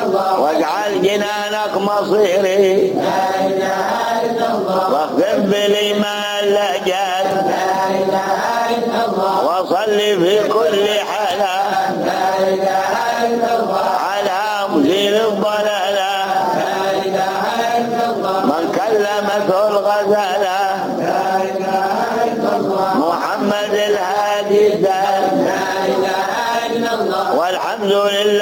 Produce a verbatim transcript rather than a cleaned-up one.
واجعل جنانك مصيري واخفف بالإيمان لأجل وصلي في كل حالة على مزيل الضلالة من كلمته الغزالة محمد الهادي الدال والحمد لله.